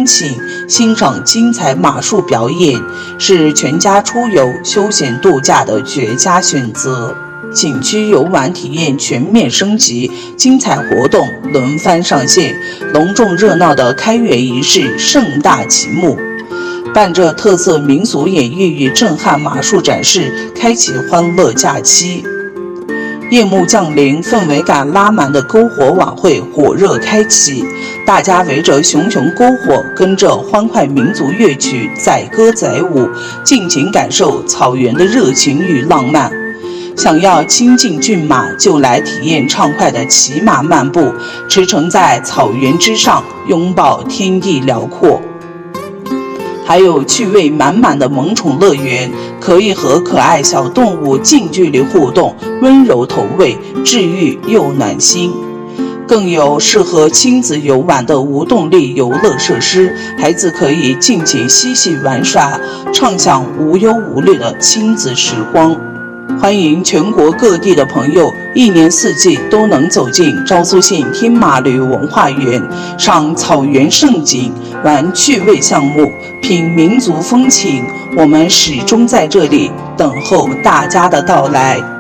景，欣赏精彩马术表演，是全家出游、休闲度假的绝佳选择。景区游玩体验全面升级，精彩活动轮番上线，隆重热闹的开园仪式盛大启幕。伴着特色民俗演绎与震撼马术展示，开启欢乐假期。夜幕降临，氛围感拉满的篝火晚会火热开启，大家围着熊熊篝火，跟着欢快民族乐曲载歌载舞，尽情感受草原的热情与浪漫。想要亲近骏马，就来体验畅快的骑马漫步，驰骋在草原之上，拥抱天地辽阔。还有趣味满满的萌宠乐园，可以和可爱小动物近距离互动，温柔投喂，治愈又暖心。更有适合亲子游玩的无动力游乐设施，孩子可以尽情嬉戏玩耍，畅享无忧无虑的亲子时光。欢迎全国各地的朋友，一年四季都能走进昭苏县天马旅文化园，赏草原盛景，玩趣味项目，品民族风情。我们始终在这里等候大家的到来。